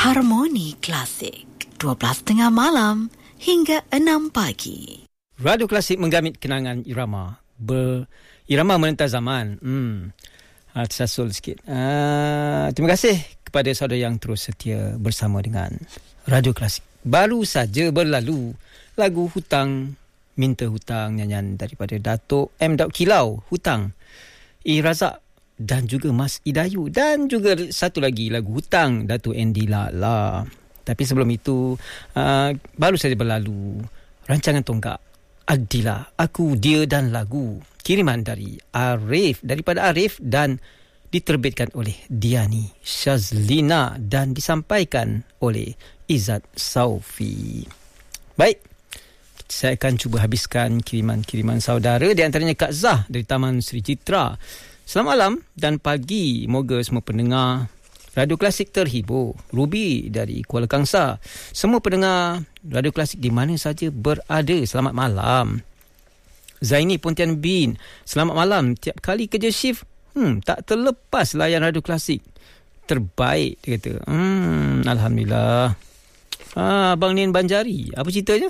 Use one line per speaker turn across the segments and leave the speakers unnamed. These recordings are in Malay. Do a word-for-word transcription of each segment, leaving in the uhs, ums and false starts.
Harmoni Klasik, dua belas tiga puluh malam hingga enam pagi.
Radio Klasik menggamit kenangan irama. Ber, irama menentang zaman. Hmm. Ha, tersasul sikit. Uh, terima kasih kepada saudara yang terus setia bersama dengan Radio Klasik. Baru saja berlalu lagu Hutang, Minta Hutang, nyanyian daripada Datuk M. Daud Kilau, Hutang, I. Razak dan juga Mas Idayu, dan juga satu lagi lagu Hutang, Datuk Andy Lala. Tapi sebelum itu, uh, baru saja berlalu rancangan tonggak Adila, Aku, Dia dan Lagu, kiriman dari Arif, daripada Arif, dan diterbitkan oleh Diani Shazlina dan disampaikan oleh Izzat Saufi. Baik, saya akan cuba habiskan kiriman-kiriman saudara, di antaranya Kak Zah dari Taman Sri Citra. Selamat malam dan pagi, moga semua pendengar Radio Klasik terhibur. Ruby dari Kuala Kangsar. Semua pendengar Radio Klasik di mana saja berada, selamat malam. Zaini Pontian Bin, selamat malam. Tiap kali kerja shift, hmm, tak terlepas layan Radio Klasik. Terbaik, dia kata. Hmm, Alhamdulillah. Ah, Abang Nin Banjari, apa ceritanya?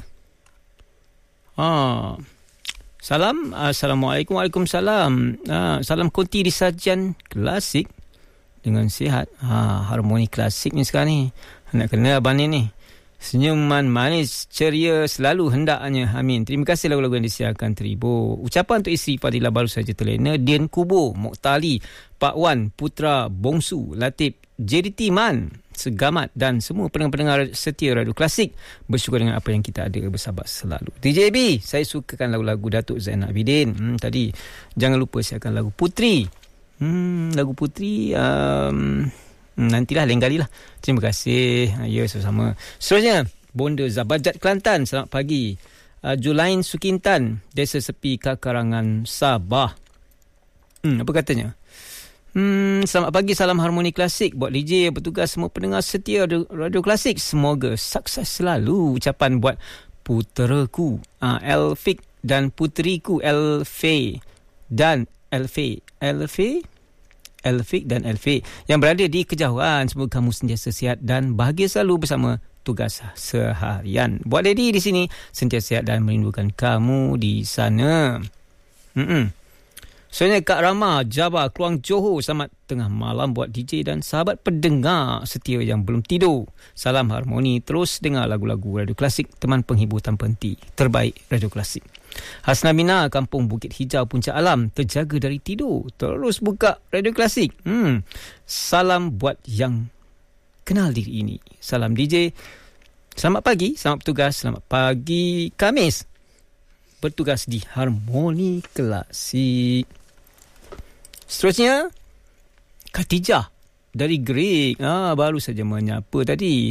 Ah, salam, Assalamualaikum, Waalaikumsalam. Ah, salam konti di sajian klasik dengan sihat. Ha, harmoni klasik ni sekarang ni. Nak kena abang ni ni. Senyuman manis, ceria selalu hendaknya. Amin. Terima kasih lagu-lagu yang disiarkan terhibur. Ucapan untuk isteri Fadilah baru saja terlena. Dian Kubo, Moktali, Pak Wan, Putra Bongsu, Latif, J D T Man, Segamat dan semua pendengar-pendengar setia Radio Klasik. Bersyukur dengan apa yang kita ada, bersabar selalu. D J B, saya sukakan lagu-lagu Datuk Zainal Abidin. Hmm, tadi jangan lupa siarkan lagu Putri. Hmm, lagu Putri um, nantilah lain kali lah. Terima kasih. Ya, sama-sama. Seterusnya, Bonda Zabajat Kelantan, selamat pagi. uh, Julain Sukintan, Desa Sepi Kakarangan, Sabah. Hmm, apa katanya? Hmm, selamat pagi, salam harmoni klasik buat D J yang bertugas, semua pendengar setia Radio, Radio Klasik. Semoga sukses selalu. Ucapan buat puteraku, uh, Elfik, dan puteriku Elfe dan Elfe Elfe Elfik dan Elfe yang berada di kejauhan. Semoga kamu sentiasa sihat dan bahagia selalu bersama tugas seharian. Buat Daddy di sini sentiasa sihat dan merindukan kamu di sana. Hmm. Soalnya Kak Rama, Jabba, Keluang Johor, selamat tengah malam buat D J dan sahabat pendengar setia yang belum tidur. Salam harmoni, terus dengar lagu-lagu Radio Klasik, teman penghibur tanpa henti, terbaik Radio Klasik. Hasna Mina, Kampung Bukit Hijau, Puncak Alam, terjaga dari tidur, terus buka Radio Klasik. Hmm. Salam buat yang kenal diri ini. Salam D J. Selamat pagi, selamat bertugas, selamat pagi Khamis. Bertugas di Harmoni Klasik. Seterusnya, Khatijah dari Greek. Ah, baru saja menyapa tadi.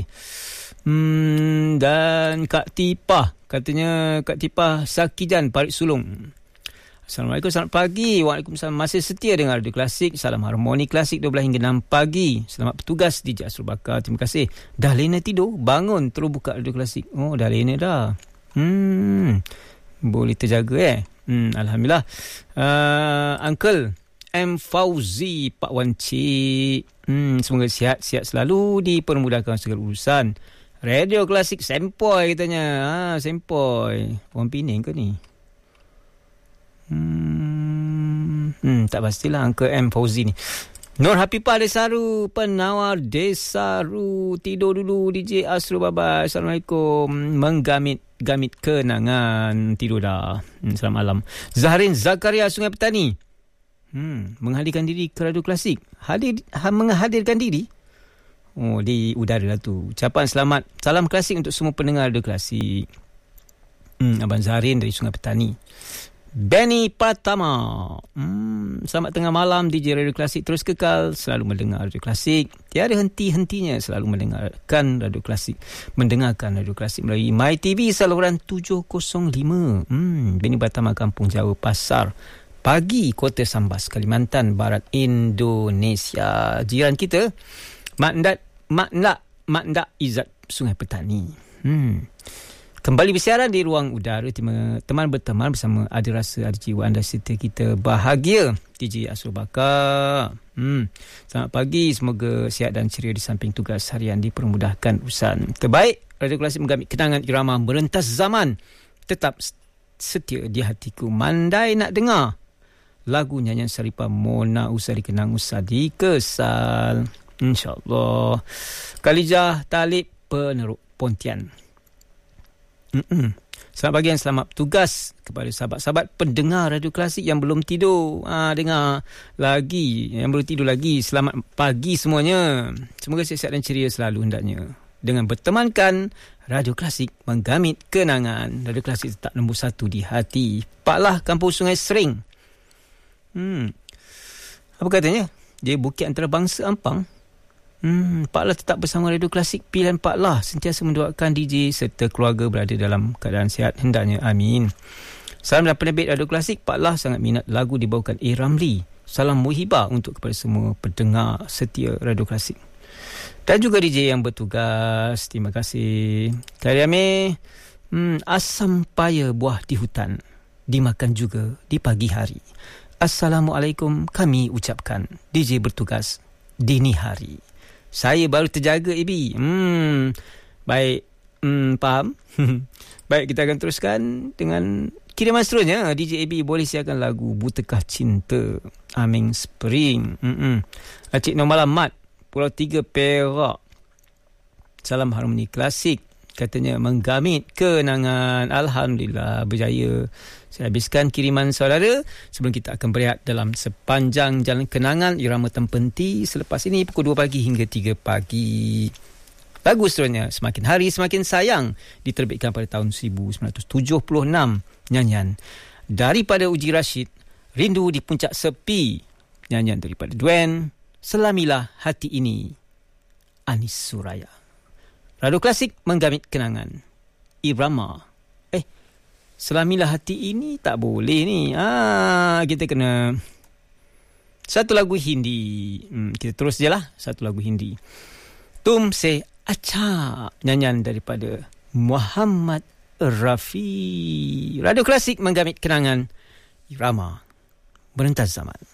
Hmm, dan Kak Tipah, katanya Kak Tipah Sakijan, Parit Sulong. Assalamualaikum, selamat pagi. Waalaikumsalam, masih setia dengan Radio Klasik. Salam Harmoni Klasik dua belas hingga enam pagi. Selamat bertugas D J Asrul Bakar. Terima kasih. Dah lena tidur, bangun terus buka Radio Klasik. Oh, dah lena dah. Hmm, boleh terjaga eh. Hmm, Alhamdulillah. Uh, Uncle M. Fauzi, Pak Wan Cik. Hmm, semoga sihat-sihat selalu, dipermudahkan segala urusan. Radio Klasik sempoi katanya. Ha, sempoi. Orang Penang ke ni? Hmm, hmm, tak pastilah Uncle M. Fauzi ni. Nur Hafifah Desaru, penawar Desaru. Tidur dulu D J Asrul, bye-bye. Assalamualaikum. Menggamit-gamit kenangan. Tidur dah. Hmm, selamat malam. Zahrin Zakaria, Sungai Petani. Hmm, menghadirkan diri ke Radio Klasik. Hadir, ha, menghadirkan diri? Oh, di udara lah tu. Ucapan selamat. Salam klasik untuk semua pendengar Radio Klasik. Hmm, Abang Zahrin dari Sungai Petani. Benny Pratama. Hmm, selamat tengah malam D J Radio Klasik. Terus kekal selalu mendengar Radio Klasik. Tiada henti-hentinya selalu mendengarkan Radio Klasik. Mendengarkan Radio Klasik melalui MyTV saluran tujuh kosong lima. Hmm, Benny Pratama, Kampung Jawa, Pasar Pagi, Kota Sambas, Kalimantan Barat, Indonesia. Jiran kita, Mak Ndak, Mak Ndak, Mak Ndak Izzat, Sungai Petani. Hmm. Kembali bersiaran di ruang udara, teman berteman bersama Ada Rasa, Ada Jiwa, anda serta kita bahagia. D J Asrul Bakar. Hmm. Selamat pagi, semoga sihat dan ceria di samping tugas harian dipermudahkan urusan. Terbaik, Radio Klasik menggamit kenangan irama merentas zaman. Tetap setia di hatiku, mandai nak dengar lagu nyanyian Saripah Mona usah dikenang usah dikesal. InsyaAllah. Khalijah Talib Peneruk Pontian. Mm-mm. Selamat pagi dan selamat bertugas kepada sahabat-sahabat pendengar Radio Klasik yang belum tidur. Ha, dengar lagi, yang belum tidur lagi. Selamat pagi semuanya. Semoga sihat dan ceria selalu hendaknya. Dengan bertemankan Radio Klasik menggamit kenangan. Radio Klasik tetap nombor satu di hati. Pak Lah, Kampung Sungai Sering. Hmm. Apa katanya? Dia bukit antarabangsa Ampang. Hmm, Pak Lah tetap bersama Radio Klasik. Pilihan Pak Lah sentiasa mendoakan D J serta keluarga berada dalam keadaan sihat. Hendaknya, amin. Salam dan penerbit Radio Klasik. Pak Lah sangat minat lagu dibawakan A. Ramli. Salam muhibah untuk kepada semua pendengar setia Radio Klasik. Dan juga D J yang bertugas. Terima kasih. Karyame, hmm, asam paya buah di hutan dimakan juga di pagi hari. Assalamualaikum kami ucapkan D J bertugas dini hari. Saya baru terjaga, A B. Hmm, baik. Hmm, faham? Baik, kita akan teruskan dengan kiriman seterusnya. D J A B boleh siarkan lagu Butakah Cinta, Aming Spring. Mm-mm. Acik Normalah Mat, Pulau Tiga, Perak. Salam Harmoni Klasik. Katanya menggamit kenangan. Alhamdulillah, berjaya. Saya habiskan kiriman saudara sebelum kita akan berehat dalam sepanjang jalan kenangan irama tempenti selepas ini pukul dua pagi hingga tiga pagi. Lagu seterusnya Semakin Hari Semakin Sayang diterbitkan pada tahun seribu sembilan ratus tujuh puluh enam. Nyanyian daripada Uji Rashid, Rindu di Puncak Sepi. Nyanyian daripada Duen, Selamilah Hati Ini, Anis Suraya. Radio Klasik menggamit kenangan irama. Selamilah Hati Ini tak boleh ni. Ah, kita kena satu lagu Hindi. Hmm, kita terus je lah. Satu lagu Hindi. Tumse Acha. Nyanyian daripada Muhammad Rafi. Radio Klasik menggamit kenangan irama merentas zaman.